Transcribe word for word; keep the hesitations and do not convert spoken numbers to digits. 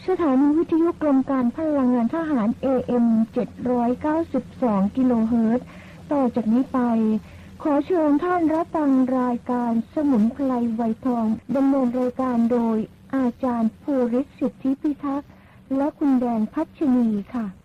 สถานีวิทยุกรมการพลังงานทหาร เอ เอ็ม เจ็ดร้อยเก้าสิบสอง กิโลเฮิรตซ์ต่อจากนี้ไปขอเชิญท่านรับฟังรายการสมุนไพรไวทองดำเนินรายการโดยอาจารย์ภูริศ สิทธิพิทักษ์และคุณแดงพัชนีค่ะ